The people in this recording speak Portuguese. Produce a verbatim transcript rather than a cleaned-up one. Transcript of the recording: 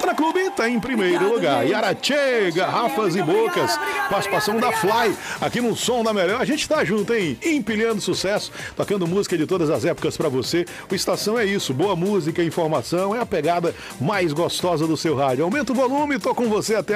Havana Clube está em primeiro lugar. Yarache, Garrafas e Bocas. Participação da Fly aqui no Som da Melhor. A gente tá junto, hein? Empilhando sucesso, tocando música de todas as épocas pra você. O Estação é isso, boa música, informação, é a pegada mais gostosa do seu rádio. Aumenta o volume, tô com você até